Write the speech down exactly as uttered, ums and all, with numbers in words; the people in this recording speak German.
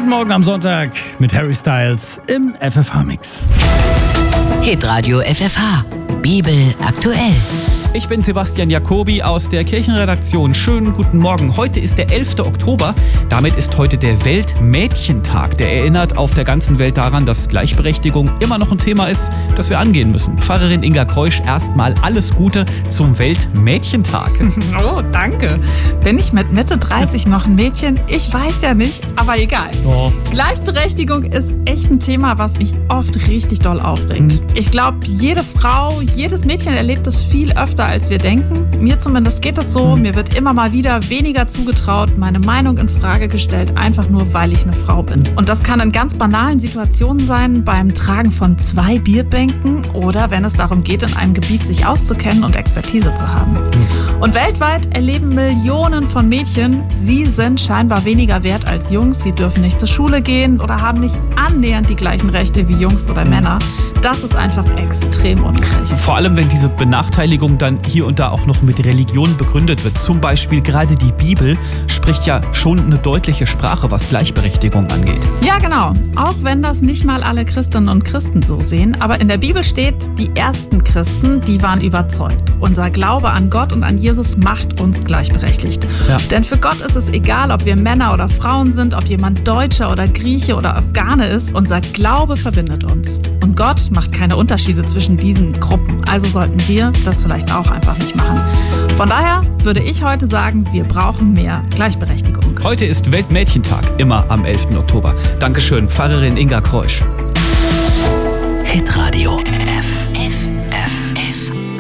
Guten Morgen am Sonntag mit Harry Styles im F F H-Mix. Hitradio F F H. Bibel aktuell. Ich bin Sebastian Jacobi aus der Kirchenredaktion. Schönen guten Morgen. Heute ist der elfte Oktober. Damit ist heute der Weltmädchentag. Der erinnert auf der ganzen Welt daran, dass Gleichberechtigung immer noch ein Thema ist, das wir angehen müssen. Pfarrerin Inga Kreusch, erstmal alles Gute zum Weltmädchentag. Oh, danke. Bin ich mit Mitte dreißig noch ein Mädchen? Ich weiß ja nicht, aber egal. Oh. Gleichberechtigung ist echt ein Thema, was mich oft richtig doll aufregt. Hm. Ich glaube, jede Frau, jedes Mädchen erlebt es viel öfter, als wir denken. Mir zumindest geht es so. Mir wird immer mal wieder weniger zugetraut, meine Meinung in Frage gestellt, einfach nur, weil ich eine Frau bin. Und das kann in ganz banalen Situationen sein, beim Tragen von zwei Bierbänken oder wenn es darum geht, in einem Gebiet sich auszukennen und Expertise zu haben. Und weltweit erleben Millionen von Mädchen, sie sind scheinbar weniger wert als Jungs. Sie dürfen nicht zur Schule gehen oder haben nicht annähernd die gleichen Rechte wie Jungs oder Männer. Das ist einfach extrem ungerecht. Vor allem, wenn diese Benachteiligung dann hier und da auch noch mit Religion begründet wird. Zum Beispiel gerade die Bibel spricht ja schon eine deutliche Sprache, was Gleichberechtigung angeht. Ja, genau. Auch wenn das nicht mal alle Christinnen und Christen so sehen. Aber in der Bibel steht, die ersten Christen, die waren überzeugt. Unser Glaube an Gott und an Jesus macht uns gleichberechtigt. Ja. Denn für Gott ist es egal, ob wir Männer oder Frauen sind, ob jemand Deutscher oder Grieche oder Afghane ist. Unser Glaube verbindet uns. Und Gott macht keine Unterschiede zwischen diesen Gruppen. Also sollten wir das vielleicht auch einfach nicht machen. Von daher würde ich heute sagen, wir brauchen mehr Gleichberechtigung. Heute ist Weltmädchentag, immer am elften Oktober. Dankeschön, Pfarrerin Inga Kreusch. Hitradio